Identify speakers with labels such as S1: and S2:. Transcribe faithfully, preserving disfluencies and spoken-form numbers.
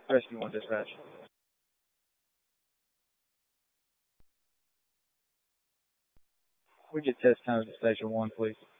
S1: Rescue one dispatch. We get test times at Station one, please.